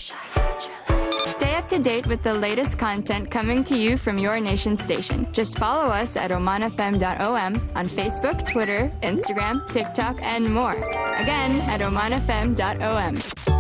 Stay up to date with the latest content coming to you from your nation station. Just follow us at omanfm.om on Facebook, Twitter, Instagram, TikTok, and more. Again, at omanfm.om.